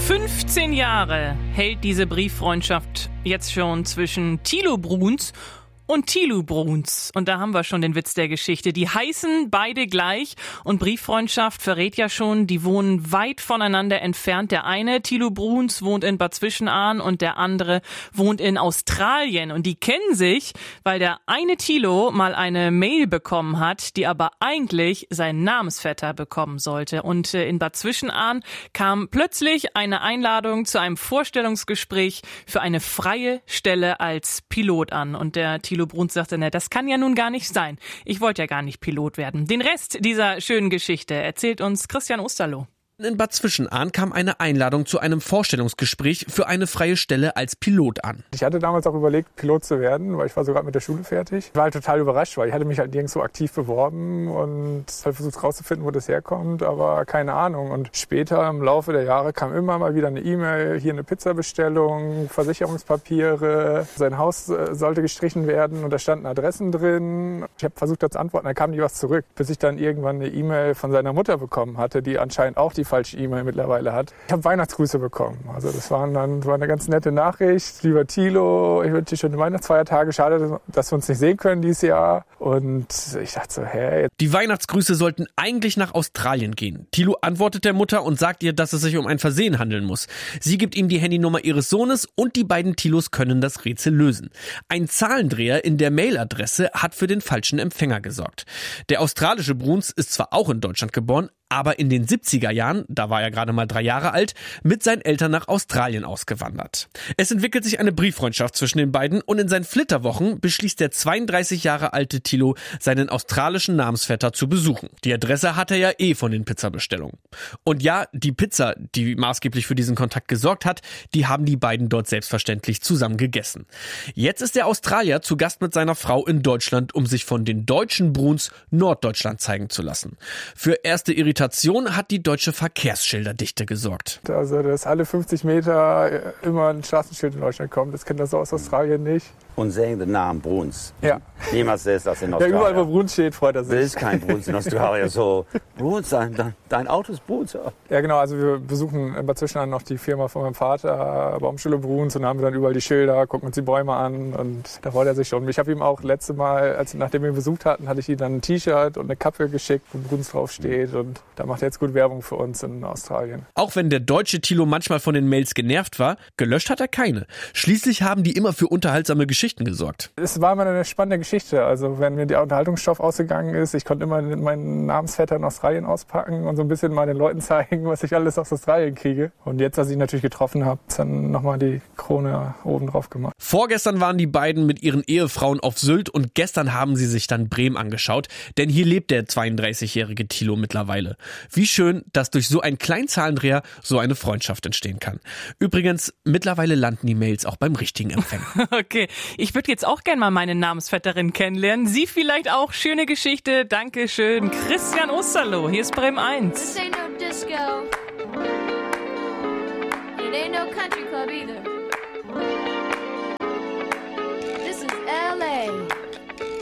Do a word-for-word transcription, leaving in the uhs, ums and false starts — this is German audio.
fünfzehn Jahre hält diese Brieffreundschaft jetzt schon zwischen Thilo Bruns und Thilo Bruns. Und da haben wir schon den Witz der Geschichte. Die heißen beide gleich und Brieffreundschaft verrät ja schon, die wohnen weit voneinander entfernt. Der eine, Thilo Bruns, wohnt in Bad Zwischenahn und der andere wohnt in Australien. Und die kennen sich, weil der eine Thilo mal eine Mail bekommen hat, die aber eigentlich sein Namensvetter bekommen sollte. Und in Bad Zwischenahn kam plötzlich eine Einladung zu einem Vorstellungsgespräch für eine freie Stelle als Pilot an. Und der Thilo Bruns sagte, ne, das kann ja nun gar nicht sein. Ich wollte ja gar nicht Pilot werden. Den Rest dieser schönen Geschichte erzählt uns Christian Osterloh. In Bad Zwischenahn kam eine Einladung zu einem Vorstellungsgespräch für eine freie Stelle als Pilot an. Ich hatte damals auch überlegt, Pilot zu werden, weil ich war sogar mit der Schule fertig. Ich war halt total überrascht, weil ich hatte mich halt nirgendwo aktiv beworben und halt versucht rauszufinden, wo das herkommt, aber keine Ahnung. Und später im Laufe der Jahre kam immer mal wieder eine E-Mail, hier eine Pizzabestellung, Versicherungspapiere, sein Haus sollte gestrichen werden und da standen Adressen drin. Ich habe versucht, da zu antworten, dann kam nie was zurück, bis ich dann irgendwann eine E-Mail von seiner Mutter bekommen hatte, die anscheinend auch die falsche E-Mail mittlerweile hat. Ich habe Weihnachtsgrüße bekommen. Also das waren dann, war eine ganz nette Nachricht. Lieber Thilo, ich wünsche dir schöne Weihnachtsfeiertage. Schade, dass wir uns nicht sehen können dieses Jahr. Und ich dachte so, hä? Die Weihnachtsgrüße sollten eigentlich nach Australien gehen. Thilo antwortet der Mutter und sagt ihr, dass es sich um ein Versehen handeln muss. Sie gibt ihm die Handynummer ihres Sohnes und die beiden Thilos können das Rätsel lösen. Ein Zahlendreher in der Mailadresse hat für den falschen Empfänger gesorgt. Der australische Bruns ist zwar auch in Deutschland geboren, aber in den siebziger Jahren, da war er gerade mal drei Jahre alt, mit seinen Eltern nach Australien ausgewandert. Es entwickelt sich eine Brieffreundschaft zwischen den beiden und in seinen Flitterwochen beschließt der zweiunddreißig Jahre alte Thilo, seinen australischen Namensvetter zu besuchen. Die Adresse hat er ja eh von den Pizzabestellungen. Und ja, die Pizza, die maßgeblich für diesen Kontakt gesorgt hat, die haben die beiden dort selbstverständlich zusammen gegessen. Jetzt ist der Australier zu Gast mit seiner Frau in Deutschland, um sich von den deutschen Bruns Norddeutschland zeigen zu lassen. Für erste Irritation hat die deutsche Verkehrsschilderdichte gesorgt. Also, dass alle fünfzig Meter immer ein Straßenschild in Deutschland kommt, das kennt das so aus Australien nicht. Und sagen den Namen Bruns. Ja. Niemals ist das in Australien. Ja, überall, wo Bruns steht, freut er sich. Das ist kein Bruns in Australien. So, Bruns, dein, dein Auto ist Bruns. Ja, genau. Also, wir besuchen in Bad Zwischenahn noch die Firma von meinem Vater, Baumschule Bruns, und da haben wir dann überall die Schilder, gucken uns die Bäume an und da freut er sich schon. Ich habe ihm auch letzte Mal, als, nachdem wir ihn besucht hatten, hatte ich ihm dann ein T-Shirt und eine Kappe geschickt, wo Bruns draufsteht, und da macht er jetzt gut Werbung für uns in Australien. Auch wenn der deutsche Thilo manchmal von den Mails genervt war, gelöscht hat er keine. Schließlich haben die immer für unterhaltsame Geschichten gesorgt. Es war immer eine spannende Geschichte. Also wenn mir der Unterhaltungsstoff ausgegangen ist, ich konnte immer meinen Namensvetter in Australien auspacken und so ein bisschen mal den Leuten zeigen, was ich alles aus Australien kriege. Und jetzt, als ich ihn natürlich getroffen habe, dann nochmal die Krone oben drauf gemacht. Vorgestern waren die beiden mit ihren Ehefrauen auf Sylt und gestern haben sie sich dann Bremen angeschaut, denn hier lebt der zweiunddreißigjährige Thilo mittlerweile. Wie schön, dass durch so einen kleinen Zahlendreher so eine Freundschaft entstehen kann. Übrigens, mittlerweile landen die Mails auch beim richtigen Empfänger. Okay, ich würde jetzt auch gerne mal meine Namensvetterin kennenlernen. Sie vielleicht auch. Schöne Geschichte. Dankeschön. Christian Osterloh, hier ist Bremen eins. This ain't no disco. It ain't no country club either.